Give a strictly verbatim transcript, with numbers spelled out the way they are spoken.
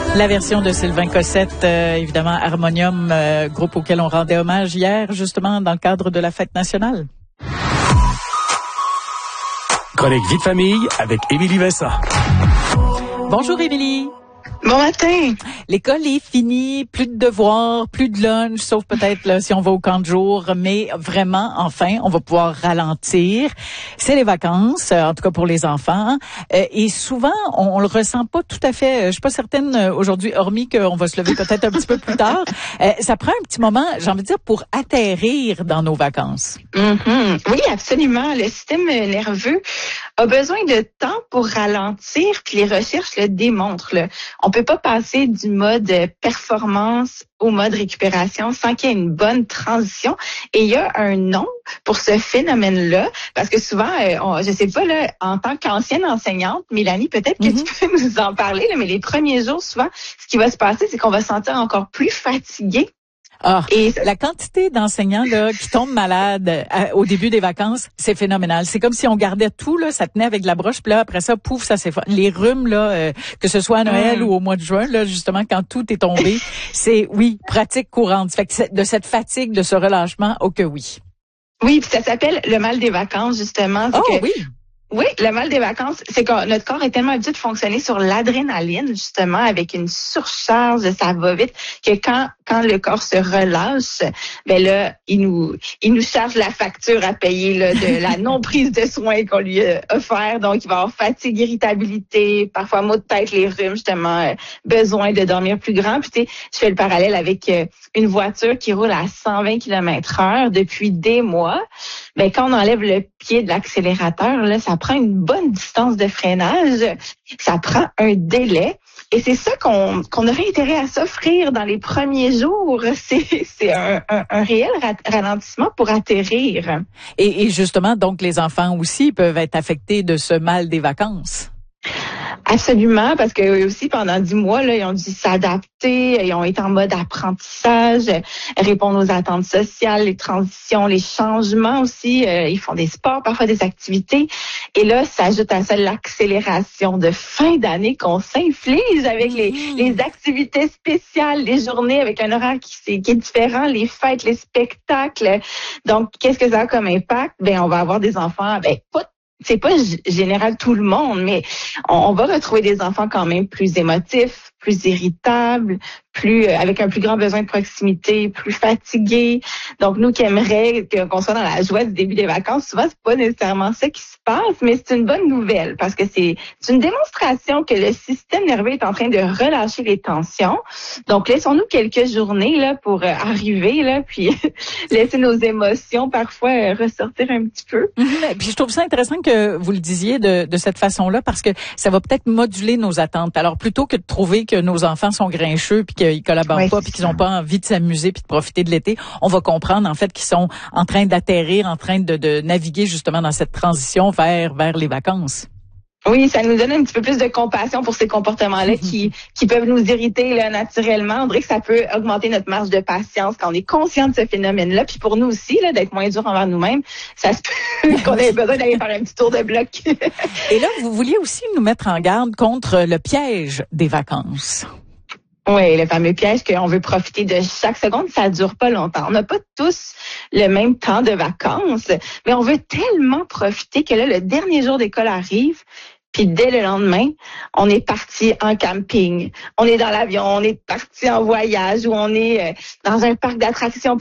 La version de Sylvain Cossette, euh, évidemment, Harmonium, euh, groupe auquel on rendait hommage hier, justement, dans le cadre de la fête nationale. Chronique Vie de famille avec Émilie Vincent. Bonjour, Émilie. Bon matin. L'école est finie, plus de devoirs, plus de lunch, sauf peut-être là, si on va au camp de jour, mais vraiment, enfin, on va pouvoir ralentir. C'est les vacances, en tout cas pour les enfants, euh, et souvent, on, on le ressent pas tout à fait. Je suis pas certaine aujourd'hui, hormis qu'on va se lever peut-être un petit peu plus tard. Euh, ça prend un petit moment, j'ai envie de dire, pour atterrir dans nos vacances. Mm-hmm. Oui, absolument. Le système nerveux a besoin de temps pour ralentir, puis les recherches le démontrent. Là. On peut pas passer du mode performance au mode récupération sans qu'il y ait une bonne transition. Et il y a un nom pour ce phénomène-là, parce que souvent, euh, on, je sais pas, là, en tant qu'ancienne enseignante, Mélanie, peut-être que mm-hmm. tu peux nous en parler, là, mais les premiers jours, souvent, ce qui va se passer, c'est qu'on va se sentir encore plus fatigué. Ah, et la quantité d'enseignants là qui tombent malades à, au début des vacances, c'est phénoménal. C'est comme si on gardait tout là, ça tenait avec la broche, puis là après ça, pouf, ça s'est fait. Les rhumes là, euh, que ce soit à Noël mmh. ou au mois de juin là, justement quand tout est tombé, c'est oui pratique courante. Fait que de cette fatigue, de ce relâchement, oh que oui. Oui, puis ça s'appelle le mal des vacances justement. Oh que... oui. Oui, le mal des vacances, c'est que notre corps est tellement habitué de fonctionner sur l'adrénaline, justement, avec une surcharge, ça va vite, que quand quand le corps se relâche, ben là, il nous il nous charge la facture à payer là, de la non-prise de soins qu'on lui a offert. Donc, il va avoir fatigue, irritabilité, parfois maux de tête, les rhumes, justement, euh, besoin de dormir plus grand. Puis, tu sais, je fais le parallèle avec euh, une voiture qui roule à cent vingt kilomètres heure depuis des mois. Ben, quand on enlève le pied de l'accélérateur, là, ça prend une bonne distance de freinage, ça prend un délai. Et c'est ça qu'on qu'on aurait intérêt à s'offrir dans les premiers jours. C'est c'est un, un, un réel ralentissement pour atterrir. Et, et justement, donc, les enfants aussi peuvent être affectés de ce mal des vacances. Absolument, parce que aussi pendant dix mois, là, ils ont dû s'adapter, ils ont été en mode apprentissage, répondre aux attentes sociales, les transitions, les changements aussi. Euh, ils font des sports, parfois des activités. Et là, s'ajoute à ça l'accélération de fin d'année qu'on s'inflige avec les, les activités spéciales, les journées avec un horaire qui, c'est, qui est différent, les fêtes, les spectacles. Donc, qu'est-ce que ça a comme impact? Ben, on va avoir des enfants, ben, pas c'est pas g- général tout le monde, mais on, on va retrouver des enfants quand même plus émotifs, plus irritables, plus euh, avec un plus grand besoin de proximité, plus fatigués. Donc nous qui aimerions que, qu'on soit dans la joie du début des vacances, souvent c'est pas nécessairement ça qui se passe, mais c'est une bonne nouvelle parce que c'est, c'est une démonstration que le système nerveux est en train de relâcher les tensions. Donc laissons-nous quelques journées là pour euh, arriver là, puis laisser nos émotions parfois euh, ressortir un petit peu. Mm-hmm. Puis je trouve ça intéressant que vous le disiez de, de cette façon-là parce que ça va peut-être moduler nos attentes. Alors plutôt que de trouver que nos enfants sont grincheux puis qu'ils collaborent oui, pas puis qu'ils n'ont pas envie de s'amuser puis de profiter de l'été, on va comprendre en fait qu'ils sont en train d'atterrir, en train de, de naviguer justement dans cette transition vers vers les vacances. Oui, ça nous donne un petit peu plus de compassion pour ces comportements-là qui qui peuvent nous irriter là, naturellement. On dirait que ça peut augmenter notre marge de patience quand on est conscient de ce phénomène-là. Puis pour nous aussi, là, d'être moins dur envers nous-mêmes, ça se peut qu'on ait besoin d'aller faire un petit tour de bloc. Et là, vous vouliez aussi nous mettre en garde contre le piège des vacances. Oui, le fameux piège qu'on veut profiter de chaque seconde, ça dure pas longtemps. On n'a pas tous le même temps de vacances, mais on veut tellement profiter que là, le dernier jour d'école arrive, puis dès le lendemain, on est parti en camping, on est dans l'avion, on est parti en voyage ou on est dans un parc d'attractions